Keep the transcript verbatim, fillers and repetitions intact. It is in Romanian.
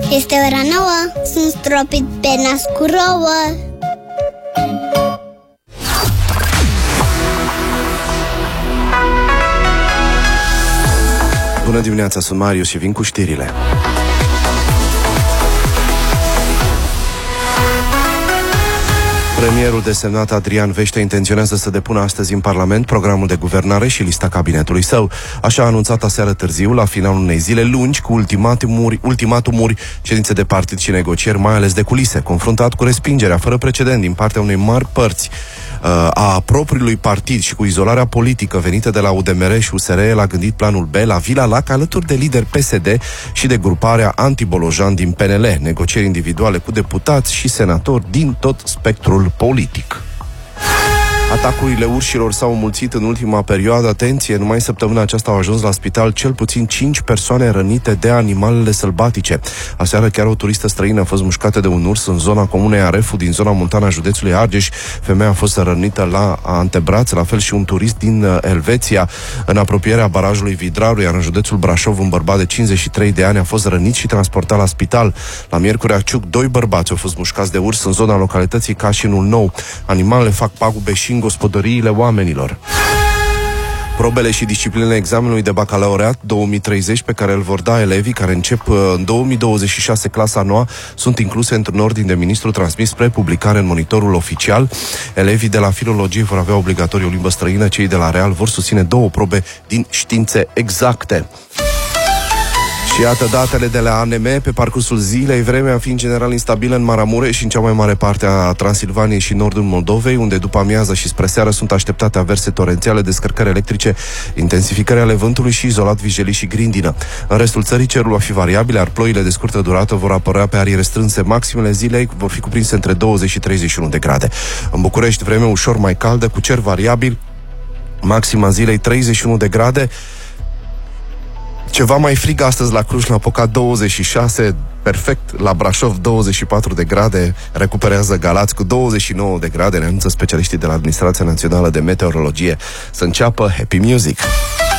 Este ora nouă, sunt stropit pe nas cu rouă. Bună dimineața, sunt Marius și vin cu știrile. Premierul desemnat Adrian Veștea intenționează să depună astăzi în Parlament programul de guvernare și lista cabinetului său. Așa a anunțat aseară târziu, la finalul unei zile lungi, cu ultimatumuri, ultimatumuri, ședințe de partid și negocieri, mai ales de culise, confruntat cu respingerea fără precedent din partea unei mari părți uh, a propriului partid și cu izolarea politică venită de la U D M R și U S R, el a gândit planul B la Vila Lac, alături de lideri P S D și de gruparea anti-Bolojan din P N L, negocieri individuale cu deputați și senatori din tot spectrul politic. Atacurile urșilor s-au înmulțit în ultima perioadă. Atenție, numai săptămâna aceasta au ajuns la spital cel puțin cinci persoane rănite de animalele sălbatice. Aseară chiar o turistă străină a fost mușcată de un urs în zona comunei Arefu, din zona montană a județului Argeș. Femeia a fost rănită la antebraț, la fel și un turist din Elveția, în apropierea barajului Vidraru, iar în județul Brașov un bărbat de cincizeci și trei de ani a fost rănit și transportat la spital. La Miercurea Ciuc, doi bărbați au fost mușcați de urs în zona localității Cașinul Nou. Animalele fac pagube și în gospodăriile oamenilor. Probele și disciplinele examenului de bacalaureat două mii treizeci pe care îl vor da elevii care încep în două mii douăzeci și șase clasa a noua sunt incluse într-un ordin de ministru transmis spre publicare în monitorul oficial. Elevii de la filologie vor avea obligatoriu o limbă străină, cei de la real vor susține două probe din științe exacte. Și iată datele de la A N M pe parcursul zilei. Vremea fiind general instabilă în Maramureș și în cea mai mare parte a Transilvaniei și nordul Moldovei, unde după amiază și spre seară sunt așteptate averse torențiale, descărcări electrice, intensificări ale vântului și izolat vijelii și grindină. În restul țării cerul va fi variabil, iar ploile de scurtă durată vor apărea pe arii restrânse. Maximele zilei vor fi cuprinse între douăzeci și treizeci și unu de grade. În București, vreme ușor mai caldă, cu cer variabil, maxima zilei treizeci și unu de grade. Ceva mai frig astăzi la Cluj-Napoca, douăzeci și șase, perfect, la Brașov douăzeci și patru de grade, recuperează Galați cu douăzeci și nouă de grade, ne anunță specialiștii de la Administrația Națională de Meteorologie. Să înceapă Happy Music!